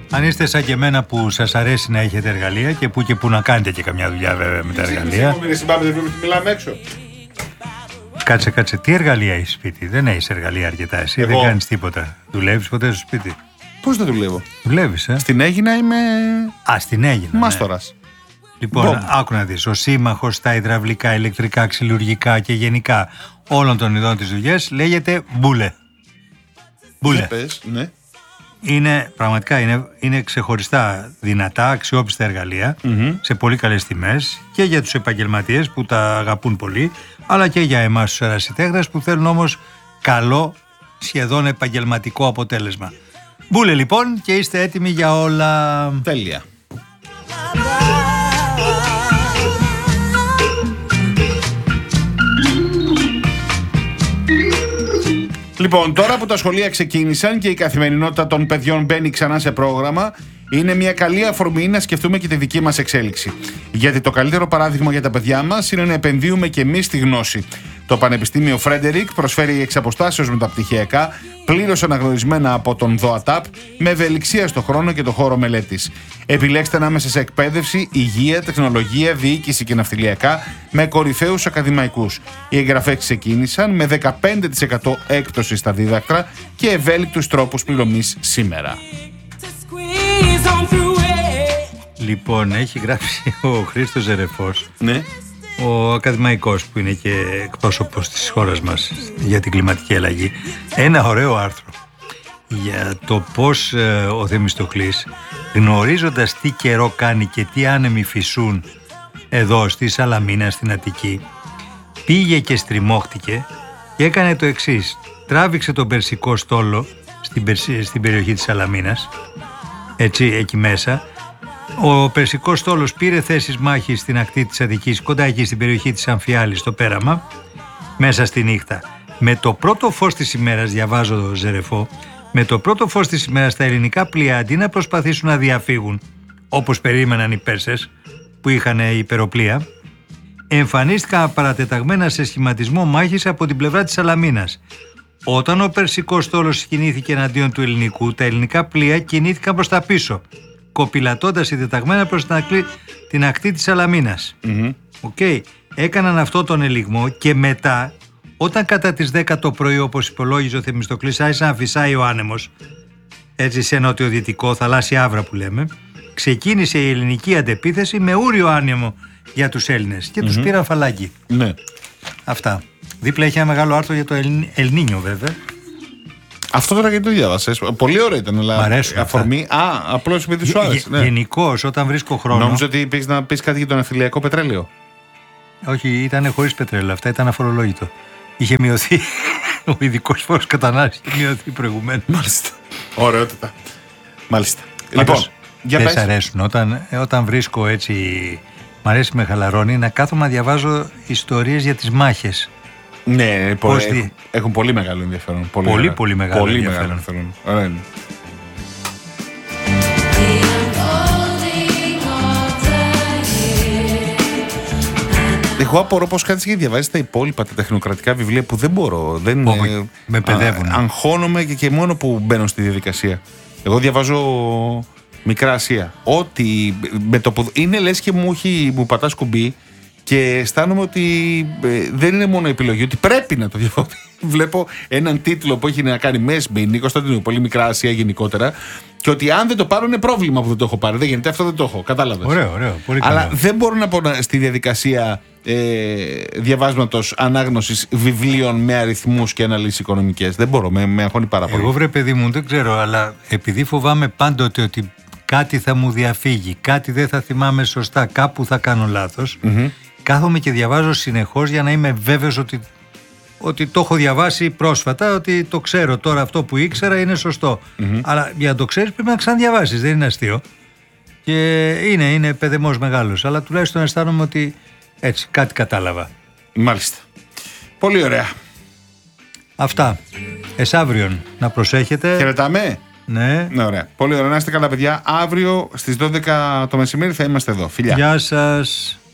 Αν είστε σαν και εμένα που σας αρέσει να έχετε εργαλεία και που να κάνετε και καμιά δουλειά βέβαια με τα εργαλεία. Μιλάμε έξω. Κάτσε. Τι εργαλεία έχεις σπίτι? Δεν έχεις εργαλεία αρκετά εσύ. Δεν κάνεις τίποτα. Δουλεύεις ποτέ στο σπίτι? Πώς δεν δουλεύω? Δουλεύεις, Στην Αίγινα είμαι. Στην Αίγινα. Μάστορας. Λοιπόν, άκου να δεις. Ο σύμμαχος στα υδραυλικά, ηλεκτρικά, ξυλουργικά και γενικά όλων των ειδών της δουλειάς λέγεται Μπούλε. Μπούλε. Ναι. Πραγματικά είναι ξεχωριστά δυνατά, αξιόπιστα εργαλεία σε πολύ καλές τιμές και για τους επαγγελματίες που τα αγαπούν πολύ, αλλά και για εμάς τους ερασιτέχνες που θέλουν όμως καλό, σχεδόν επαγγελματικό αποτέλεσμα. Μπούλε λοιπόν, και είστε έτοιμοι για όλα. Τέλεια. Λοιπόν, τώρα που τα σχολεία ξεκίνησαν και η καθημερινότητα των παιδιών μπαίνει ξανά σε πρόγραμμα, είναι μια καλή αφορμή να σκεφτούμε και τη δική μας εξέλιξη. Γιατί το καλύτερο παράδειγμα για τα παιδιά μας είναι να επενδύουμε και εμείς στη γνώση. Το Πανεπιστήμιο Φρέντερικ προσφέρει εξ αποστάσεως μεταπτυχιακά, πλήρως αναγνωρισμένα από τον ΔΟΑΤΑΠ, με ευελιξία στο χρόνο και το χώρο μελέτης. Επιλέξτε ανάμεσα σε εκπαίδευση, υγεία, τεχνολογία, διοίκηση και ναυτιλιακά με κορυφαίους ακαδημαϊκούς. Οι εγγραφές ξεκίνησαν με 15% έκπτωση στα δίδακτρα και ευέλικτους τρόπους πληρωμής σήμερα. Λοιπόν, έχει γράψει ο Χρήστος Ζερεφός, ναι, ο ακαδημαϊκός που είναι και εκπρόσωπος της χώρας μας για την κλιματική αλλαγή, ένα ωραίο άρθρο για το πώς ο Θεμιστοκλής, γνωρίζοντας τι καιρό κάνει και τι άνεμοι φυσούν εδώ στη Σαλαμίνα, στην Αττική, πήγε και στριμώχτηκε και έκανε το εξής. Τράβηξε τον Περσικό στόλο στην περιοχή της Σαλαμίνας, έτσι εκεί μέσα. Ο Περσικός στόλος πήρε θέσεις μάχης στην ακτή της Αττικής, κοντά εκεί στην περιοχή της Αμφιάλης, στο πέραμα, μέσα στη νύχτα. Με το πρώτο φως της ημέρας, διαβάζω το Ζερεφό, με το πρώτο φως της ημέρας τα ελληνικά πλοία, αντί να προσπαθήσουν να διαφύγουν, όπως περίμεναν οι Πέρσες που είχαν υπεροπλία, εμφανίστηκαν παρατεταγμένα σε σχηματισμό μάχης από την πλευρά της Σαλαμίνας. Όταν ο Περσικός στόλος κινήθηκε εναντίον του ελληνικού, τα ελληνικά πλοία κινήθηκαν προς τα πίσω, κοπηλατώντας συντεταγμένα προς την ακτή της Σαλαμίνας. Έκαναν αυτό τον ελιγμό και μετά, όταν κατά τις 10 το πρωί, όπως υπολόγιζε ο Θεμιστοκλής, άρχισε να φυσάει ο άνεμος, έτσι σε νότιο-δυτικό, θαλάσσια άβρα που λέμε, ξεκίνησε η ελληνική αντεπίθεση με ούριο άνεμο για τους Έλληνες και τους πήραν φαλάκι. Ναι. Αυτά. Δίπλα έχει ένα μεγάλο άρθρο για το Ελνίνιο βέβαια. Αυτό τώρα γιατί το διάβασες? Πολύ ωραίο ήταν. Μ' αρέσουν αφορμή. Απλώς επειδή σου άρεσε. Ναι. Γενικώς, όταν βρίσκω χρόνο. Νόμιζα ότι πήγες να πεις κάτι για το ναυτιλιακό πετρέλαιο. Όχι, ήταν χωρίς πετρέλαιο. Αυτά ήταν αφορολόγητο. Είχε μειωθεί ο ειδικός φόρος κατανάλωσης, είχε μειωθεί προηγουμένως. Μάλιστα. Ωραιότητα. Μάλιστα. Λοιπόν, δεν σ' αρέσουν όταν βρίσκω έτσι. Μ' αρέσει, με χαλαρώνει να κάθομαι να διαβάζω ιστορίες για τις μάχες. Ναι, έχουν πολύ μεγάλο ενδιαφέρον. Πολύ μεγάλο ενδιαφέρον. Ωραία είναι. Εγώ απορώ πως κάτι έχει διαβάσει τα υπόλοιπα τα τεχνοκρατικά βιβλία που δεν μπορώ. Με παιδεύουν. Αγχώνομαι και μόνο που μπαίνω στη διαδικασία. Εγώ διαβάζω Μικρά Ασία. Ό,τι με το που είναι λες και μου πατάς κουμπί και αισθάνομαι ότι δεν είναι μόνο επιλογή, ότι πρέπει να το διαβάσω. Βλέπω έναν τίτλο που έχει να κάνει με Σμύρνη, Κωνσταντινούπολη, Μικρά Ασία γενικότερα, και ότι αν δεν το πάρω είναι πρόβλημα που δεν το έχω πάρει. Δεν γίνεται, αυτό δεν το έχω. Κατάλαβες. Ωραίο. Πολύ καλό. Αλλά δεν μπορώ να πω στη διαδικασία διαβάσματος ανάγνωσης βιβλίων με αριθμούς και αναλύσεις οικονομικές. Δεν μπορώ, με αγχώνει πάρα πολύ. Εγώ βρε παιδί μου, δεν ξέρω, αλλά επειδή φοβάμαι πάντοτε ότι κάτι θα μου διαφύγει, κάτι δεν θα θυμάμαι σωστά, κάπου θα κάνω λάθος, κάθομαι και διαβάζω συνεχώς για να είμαι βέβαιος ότι το έχω διαβάσει πρόσφατα, ότι το ξέρω τώρα, αυτό που ήξερα είναι σωστό. Αλλά για να το ξέρεις πρέπει να ξαναδιαβάσεις, δεν είναι αστείο. Και είναι παιδεμός μεγάλος, αλλά τουλάχιστον αισθάνομαι ότι έτσι κάτι κατάλαβα. Μάλιστα. Πολύ ωραία. Αυτά. Εσαύριον να προσέχετε. Χαιρετάμε. Ναι. Ωραία. Πολύ ωραία. Να είστε καλά, παιδιά. Αύριο στις 12 το μεσημέρι θα είμαστε εδώ. Φιλιά. Γεια σας.